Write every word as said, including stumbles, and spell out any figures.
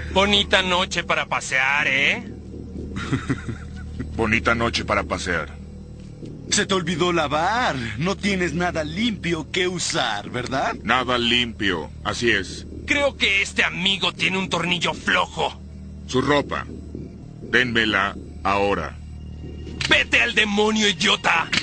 Bonita noche para pasear, ¿eh? Bonita noche para pasear. Se te olvidó lavar. No tienes nada limpio que usar, ¿verdad? Nada limpio, así es. Creo que este amigo tiene un tornillo flojo. Su ropa. Dénmela ahora. ¡Vete al demonio, idiota!